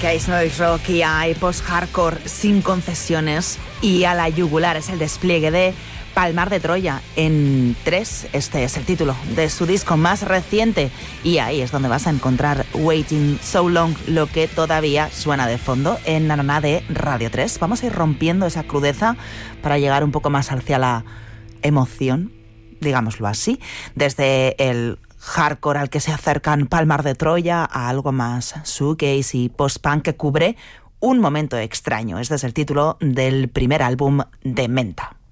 que hay noise rock y hay post-hardcore sin concesiones, y a la yugular es el despliegue de Palmar de Troya en 3. Este es el título de su disco más reciente, y ahí es donde vas a encontrar Waiting So Long, lo que todavía suena de fondo en Nananá de Radio 3. Vamos a ir rompiendo esa crudeza para llegar un poco más hacia la emoción, digámoslo así, desde el hardcore al que se acercan Palmar de Troya a algo más shoegaze y post-punk que cubre un momento extraño. Este es el título del primer álbum de Menta.